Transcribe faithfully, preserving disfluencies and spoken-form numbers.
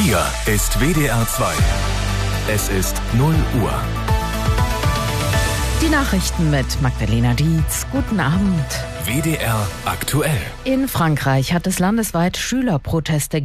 Hier ist W D R zwei. Es ist null Uhr. Die Nachrichten mit Magdalena Dietz. Guten Abend. W D R aktuell. In Frankreich hat es landesweit Schülerproteste